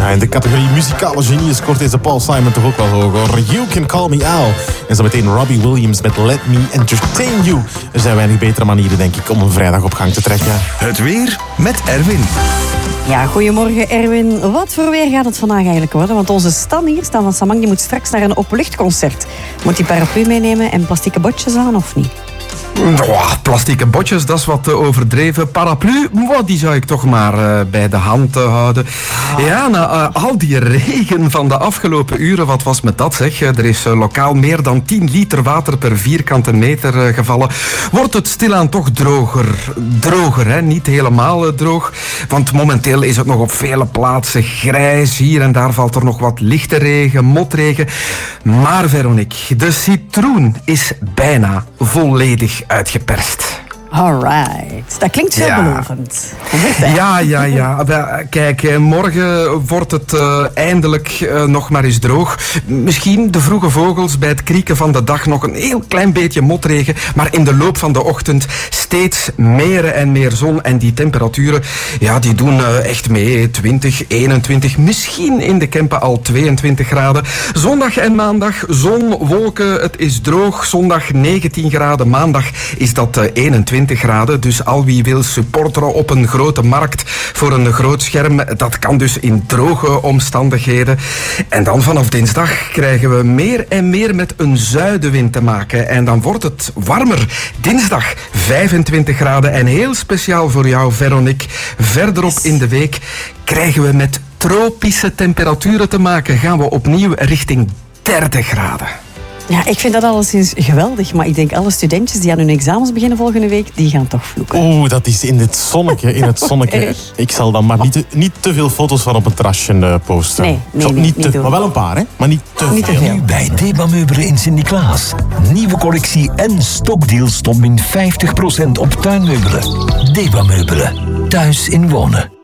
Ja, in de categorie muzikale genie scoort deze Paul Simon toch ook wel hoog, hoor. You Can Call Me Al. En zo meteen Robbie Williams met Let Me Entertain You. Er zijn weinig betere manieren, denk ik, om een vrijdag op gang te trekken. Het weer met Erwin. Ja, goedemorgen Erwin. Wat voor weer gaat het vandaag eigenlijk worden? Want onze Stan hier, Stan van Samang, die moet straks naar een openluchtconcert. Moet hij paraplu meenemen en plastieke botjes aan of niet? Plastieke botjes, dat is wat overdreven. Paraplu, die zou ik toch maar bij de hand houden. Ja, na al die regen van de afgelopen uren, wat was met dat zeg? Er is lokaal meer dan 10 liter water per vierkante meter gevallen. Wordt het stilaan toch droger? Droger, hè? Niet helemaal droog. Want momenteel is het nog op vele plaatsen grijs. Hier en daar valt er nog wat lichte regen, motregen. Maar Veronique, de citroen is bijna volledig uitgeperst. Alright, dat klinkt veelbelovend. Ja. Kijk, morgen wordt het eindelijk nog maar eens droog. Misschien de vroege vogels bij het krieken van de dag nog een heel klein beetje motregen. Maar in de loop van de ochtend steeds meer en meer zon. En die temperaturen, die doen echt mee. 20, 21, misschien in de Kempen al 22 graden. Zondag en maandag, zon, wolken, het is droog. Zondag 19 graden, maandag is dat 21 graden. Dus al wie wil supporteren op een grote markt voor een groot scherm, dat kan dus in droge omstandigheden. En dan vanaf dinsdag krijgen we meer en meer met een zuidenwind te maken. En dan wordt het warmer. Dinsdag 25 graden. En heel speciaal voor jou, Veronique, verderop in de week krijgen we met tropische temperaturen te maken. Gaan we opnieuw richting 30 graden. Ja, ik vind dat alleszins geweldig, maar ik denk alle studentjes die aan hun examens beginnen volgende week, die gaan toch vloeken. Dat is in het zonnetje. Ik zal dan maar niet te veel foto's van op het terrasje posten. Nee, niet doen. Maar wel een paar, hè? Maar niet te veel. Nu bij Deba Meubelen in Sint-Niklaas. Nieuwe collectie en stokdeals tot min 50% op tuinmeubelen. Deba Meubelen. Thuis in wonen.